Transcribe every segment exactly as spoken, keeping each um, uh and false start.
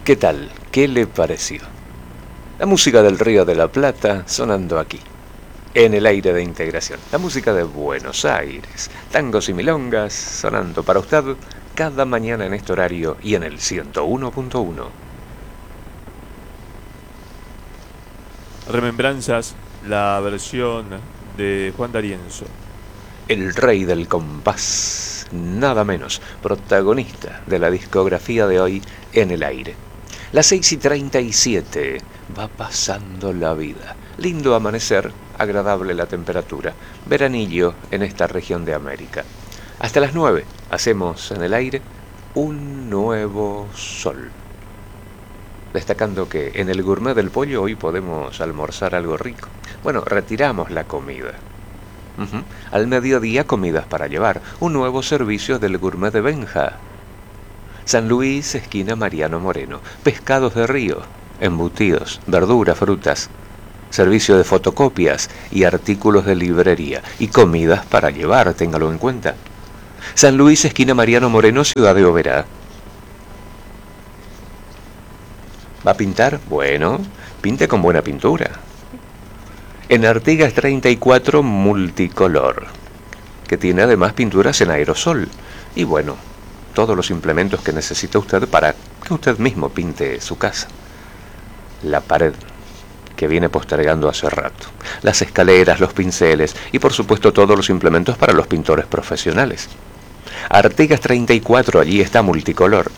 ¿Qué tal? ¿Qué le pareció? La música del Río de la Plata sonando aquí, en el aire de integración. La música de Buenos Aires, tangos y milongas sonando para usted cada mañana en este horario y en el ciento uno punto uno. Remembranzas, la versión de Juan D'Arienzo. El rey del compás, nada menos, protagonista de la discografía de hoy en el aire. Las seis y treinta y siete, va pasando la vida. Lindo amanecer, agradable la temperatura, veranillo en esta región de América. Hasta las nueve hacemos en el aire un nuevo sol. Destacando que en el gourmet del pollo hoy podemos almorzar algo rico. Bueno, retiramos la comida. Uh-huh. Al mediodía comidas para llevar, un nuevo servicio del gourmet de Benja. San Luis, esquina Mariano Moreno, pescados de río, embutidos, verduras, frutas, servicio de fotocopias y artículos de librería y comidas para llevar, téngalo en cuenta. San Luis, esquina Mariano Moreno, Ciudad de Oberá. ¿Va a pintar? Bueno, pinte con buena pintura. En Artigas treinta y cuatro, multicolor, que tiene además pinturas en aerosol. Y bueno, todos los implementos que necesita usted para que usted mismo pinte su casa. La pared, que viene postergando hace rato. Las escaleras, los pinceles y por supuesto todos los implementos para los pintores profesionales. Artigas treinta y cuatro, allí está multicolor.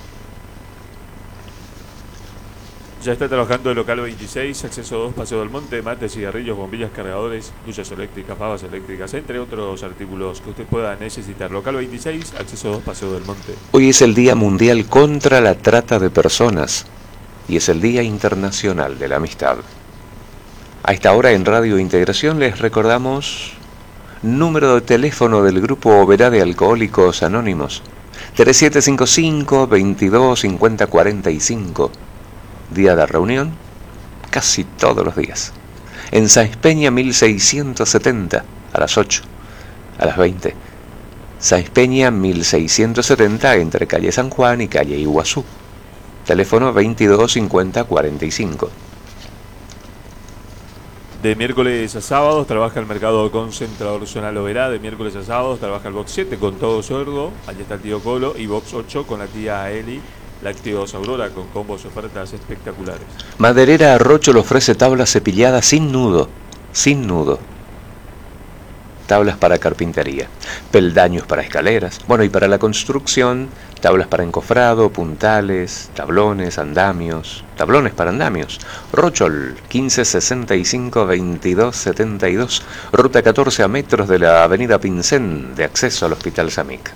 Ya está trabajando el local veintiséis, acceso dos, Paseo del Monte, mates, cigarrillos, bombillas, cargadores, duchas eléctricas, pavas eléctricas, entre otros artículos que usted pueda necesitar. Local veintiséis, acceso dos, Paseo del Monte. Hoy es el Día Mundial contra la Trata de Personas y es el Día Internacional de la Amistad. A esta hora en Radio Integración les recordamos número de teléfono del Grupo Oberá de Alcohólicos Anónimos, tres siete cinco cinco, veintidós, cincuenta, cuarenta y cinco. Día de reunión, casi todos los días. En Sáenz Peña mil seiscientos setenta, a las ocho, a las veinte. Sáenz Peña mil seiscientos setenta, entre calle San Juan y calle Iguazú. Teléfono veintidós, cincuenta, cuarenta y cinco. De miércoles a sábados trabaja el mercado concentrador zonal Oberá. De miércoles a sábados trabaja el box siete con todo sordo. Allí está el tío Colo. Y box ocho con la tía Eli. Lácteos Aurora con combos ofertas espectaculares. Maderera Arrocho le ofrece tablas cepilladas sin nudo, sin nudo. Tablas para carpintería, peldaños para escaleras, bueno, y para la construcción, tablas para encofrado, puntales, tablones, andamios, tablones para andamios. Rochol, quince sesenta y cinco, veintidós setenta y dos, ruta catorce a metros de la avenida Pincén, de acceso al Hospital Samic.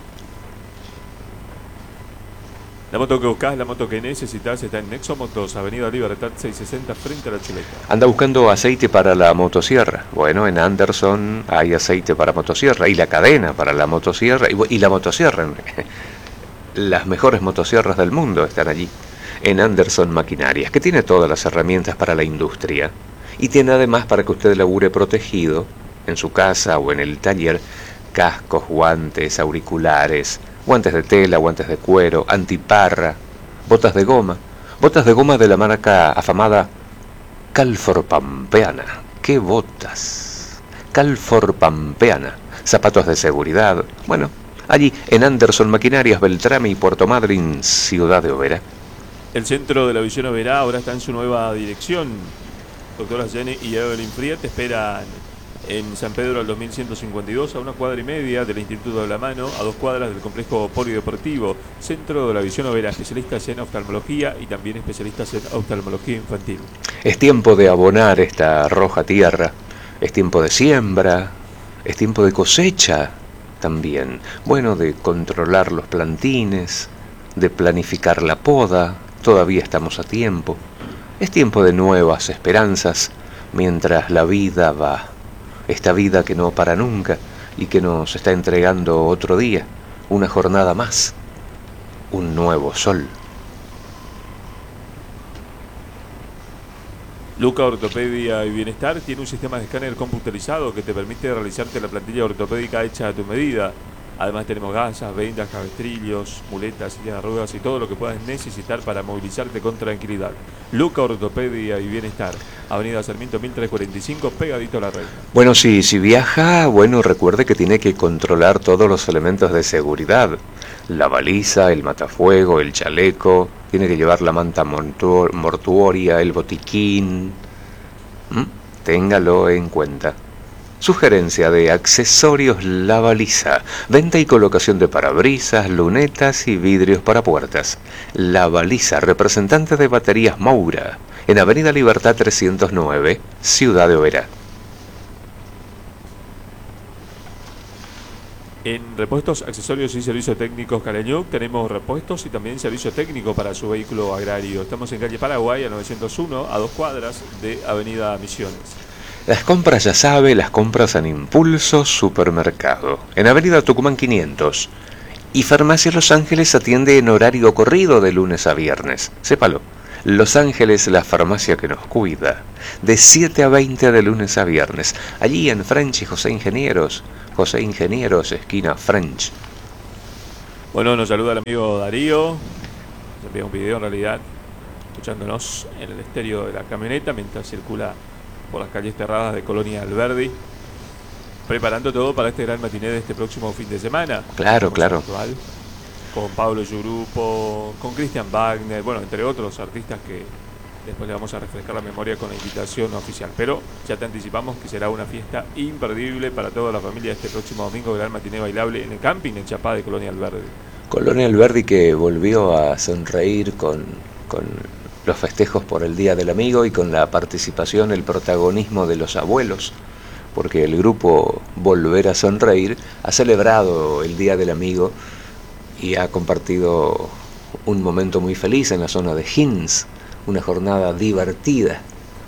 La moto que buscás, la moto que necesitas está en Nexo Motos, Avenida Libertad seiscientos sesenta, frente a la Chuleta. ¿Anda buscando aceite para la motosierra? Bueno, en Anderson hay aceite para motosierra y la cadena para la motosierra y, y la motosierra. Las mejores motosierras del mundo están allí, en Anderson Maquinarias, que tiene todas las herramientas para la industria y tiene además para que usted labure protegido en su casa o en el taller, cascos, guantes, auriculares, guantes de tela, guantes de cuero, antiparra, botas de goma, botas de goma de la marca afamada Calfor Pampeana. ¡Qué botas! Calfor Pampeana, zapatos de seguridad. Bueno, allí en Anderson Maquinarias, Beltrame y Puerto Madryn, Ciudad de Oberá. El Centro de la Visión Oberá ahora está en su nueva dirección. Doctora Jenny y Evelyn Frier te esperan en San Pedro al dos mil ciento cincuenta y dos, a una cuadra y media del Instituto de la Mano, a dos cuadras del complejo polideportivo. Centro de la Visión Oberá, especialistas en oftalmología y también especialistas en oftalmología infantil. Es tiempo de abonar esta roja tierra, es tiempo de siembra, es tiempo de cosecha también. Bueno, de controlar los plantines, de planificar la poda, todavía estamos a tiempo. Es tiempo de nuevas esperanzas mientras la vida va. Esta vida que no para nunca y que nos está entregando otro día, una jornada más, un nuevo sol. Luca Ortopedia y Bienestar tiene un sistema de escáner computarizado que te permite realizarte la plantilla ortopédica hecha a tu medida. Además tenemos gasas, vendas, cabestrillos, muletas, sillas de ruedas y todo lo que puedas necesitar para movilizarte con tranquilidad. Luca Ortopedia y Bienestar, Avenida Sarmiento mil trescientos cuarenta y cinco, pegadito a la Reina. Bueno, si, si viaja, bueno, recuerde que tiene que controlar todos los elementos de seguridad. La baliza, el matafuego, el chaleco, tiene que llevar la manta mortu- mortuoria, el botiquín. ¿Mm? Téngalo en cuenta. Sugerencia de accesorios La Baliza, venta y colocación de parabrisas, lunetas y vidrios para puertas. La Baliza, representante de Baterías Moura, en Avenida Libertad trescientos nueve, Ciudad de Oberá. En repuestos, accesorios y servicios técnicos Carañuc tenemos repuestos y también servicio técnico para su vehículo agrario. Estamos en calle Paraguay, a novecientos uno, a dos cuadras de Avenida Misiones. Las compras, ya sabe, las compras en Impulso Supermercado, en Avenida Tucumán quinientos. Y Farmacia Los Ángeles atiende en horario corrido de lunes a viernes. Sépalo, Los Ángeles, la farmacia que nos cuida. De siete a veinte de lunes a viernes. Allí en French y José Ingenieros. José Ingenieros, esquina French. Bueno, nos saluda el amigo Darío. Nos envía un video en realidad, escuchándonos en el estéreo de la camioneta mientras circula por las calles cerradas de Colonia Alberdi, preparando todo para este gran matiné de este próximo fin de semana. Claro, claro. Actual, con Pablo Yurupo, con Christian Wagner, bueno, entre otros artistas que después le vamos a refrescar la memoria con la invitación oficial. Pero ya te anticipamos que será una fiesta imperdible para toda la familia este próximo domingo, gran matiné bailable en el camping en Chapá de Colonia Alberdi. Colonia Alberdi que volvió a sonreír con... con los festejos por el Día del Amigo y con la participación, el protagonismo de los abuelos, porque el grupo Volver a Sonreír ha celebrado el Día del Amigo y ha compartido un momento muy feliz en la zona de Hinz, una jornada divertida,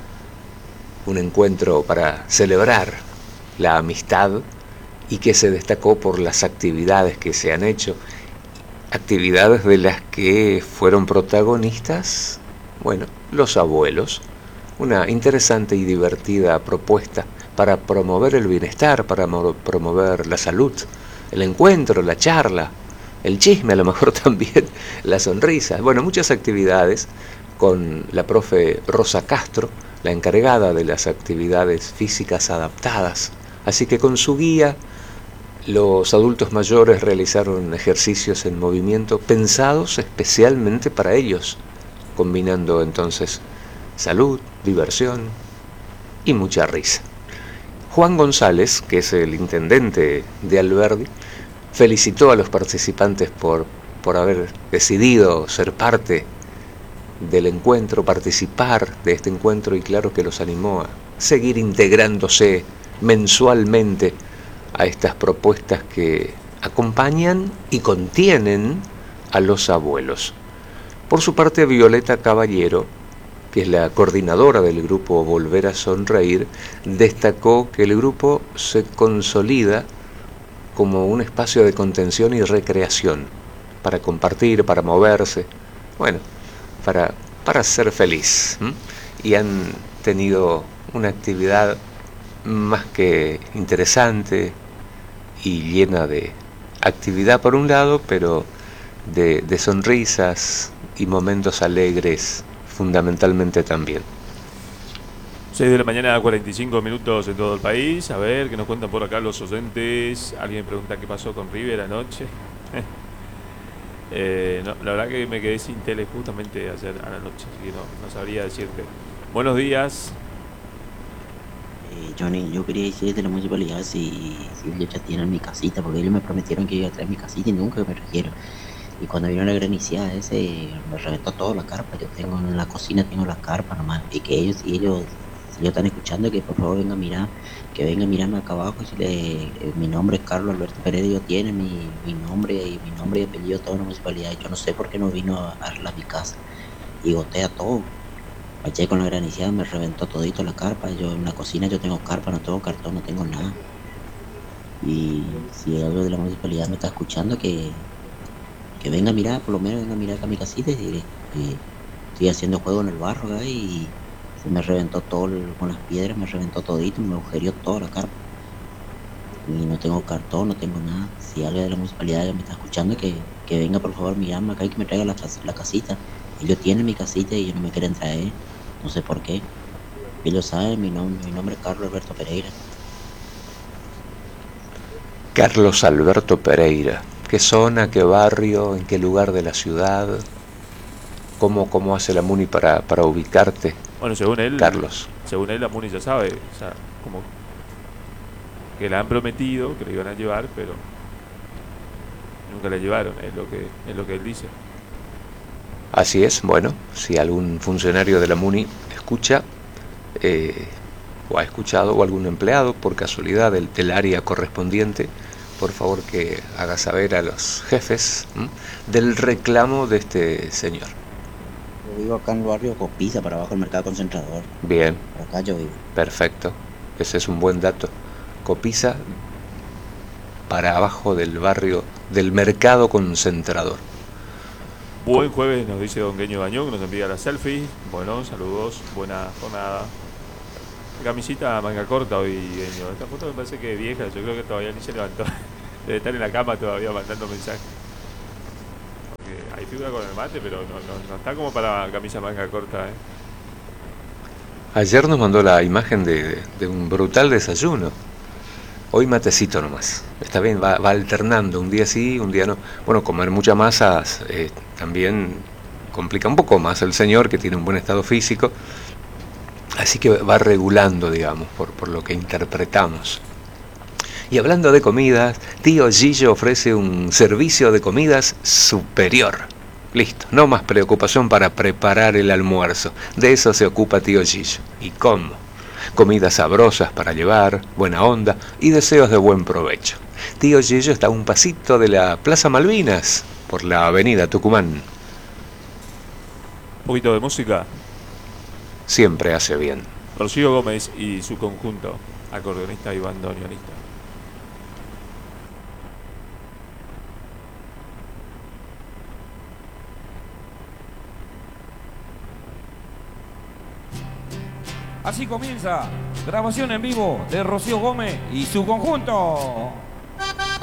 un encuentro para celebrar la amistad y que se destacó por las actividades que se han hecho, actividades de las que fueron protagonistas, bueno, los abuelos. Una interesante y divertida propuesta para promover el bienestar, para promover la salud, el encuentro, la charla, el chisme, a lo mejor también la sonrisa. Bueno, muchas actividades con la profe Rosa Castro, la encargada de las actividades físicas adaptadas. Así que con su guía, los adultos mayores realizaron ejercicios en movimiento pensados especialmente para ellos, combinando entonces salud, diversión y mucha risa. Juan González, que es el intendente de Alberdi, felicitó a los participantes por, por haber decidido ser parte del encuentro, participar de este encuentro, y claro que los animó a seguir integrándose mensualmente a estas propuestas que acompañan y contienen a los abuelos. Por su parte, Violeta Caballero, que es la coordinadora del grupo Volver a Sonreír, destacó que el grupo se consolida como un espacio de contención y recreación, para compartir, para moverse, bueno, para, para ser feliz. ¿m? Y han tenido una actividad más que interesante y llena de actividad por un lado, pero de, de sonrisas y momentos alegres fundamentalmente también. seis de la mañana, cuarenta y cinco minutos en todo el país. A ver, ¿qué nos cuentan por acá los oyentes? Alguien pregunta qué pasó con River anoche. eh, no, la verdad que me quedé sin tele justamente ayer a la noche, así que no, no sabría decirte. Buenos días. Eh, Johnny, yo quería decir de la municipalidad si, si ellos ya tienen mi casita, porque ellos me prometieron que iba a traer mi casita y nunca me trajeron. Y cuando vino la granizada ese, me reventó toda la carpa. Yo tengo en la cocina, tengo la carpa nomás. Y que ellos, si ellos, si ellos están escuchando, que por favor vengan a mirar, que vengan a mirarme acá abajo. Si le, eh, mi nombre es Carlos Alberto Pérez, ellos tienen mi, mi nombre y mi nombre y apellido de toda la municipalidad. Yo no sé por qué no vino a arreglar mi casa. Y gotea todo. Ayer con la granizada me reventó todito la carpa. Yo en la cocina yo tengo carpa, no tengo cartón, no tengo nada. Y si algo de la municipalidad me está escuchando, que que venga a mirar, por lo menos venga a mirar acá a mi casita y diré, eh, estoy haciendo juego en el barro acá y se me reventó todo el, con las piedras, me reventó todito, me agujerió toda la carpa. y no tengo cartón, no tengo nada. Si alguien de la municipalidad me está escuchando, que, que venga por favor, mi llama acá y que me traiga la, cas- la casita. Ellos tienen mi casita y ellos no me quieren traer, no sé por qué. Ellos saben, mi, nom- mi nombre es Carlos Alberto Pereira. Carlos Alberto Pereira. ¿Qué zona, qué barrio, en qué lugar de la ciudad? ¿Cómo, cómo hace la MUNI para, para ubicarte, Bueno, según él, Carlos? según él la MUNI ya sabe, o sea, como que le han prometido que le iban a llevar, pero nunca le llevaron, es lo que, es lo que él dice. Así es, bueno, si algún funcionario de la MUNI escucha, eh, o ha escuchado, o algún empleado por casualidad del, del área correspondiente, por favor que haga saber a los jefes ¿m? del reclamo de este señor. Yo vivo acá en el barrio Copiza, para abajo del mercado concentrador. Bien, Por acá yo vivo. perfecto, ese es un buen dato. Copiza para abajo del barrio del mercado concentrador. Buen jueves, nos dice Don Gueño Bañón, que nos envía la selfie. Bueno, saludos, buena jornada. Camisita manga corta hoy, Gueño. Esta foto me parece que es vieja, yo creo que todavía ni se levantó. Debe estar en la cama todavía mandando mensajes. Porque hay figura con el mate, pero no, no, no está como para camisa manga corta, ¿eh? Ayer nos mandó la imagen de, de un brutal desayuno. Hoy matecito nomás. Está bien, va, va alternando, un día sí, un día no. Bueno, comer mucha masa eh, también complica un poco más al señor, que tiene un buen estado físico. Así que va regulando, digamos, por, por lo que interpretamos. Y hablando de comidas, tío Gillo ofrece un servicio de comidas superior. Listo, no más preocupación para preparar el almuerzo. De eso se ocupa tío Gillo. ¿Y cómo? Comidas sabrosas para llevar, buena onda y deseos de buen provecho. Tío Gillo está a un pasito de la Plaza Malvinas, por la avenida Tucumán. Un poquito de música. Siempre hace bien. Rocío Gómez y su conjunto, acordeonista y bandoneonista. Así comienza grabación en vivo de Rocío Gómez y su conjunto.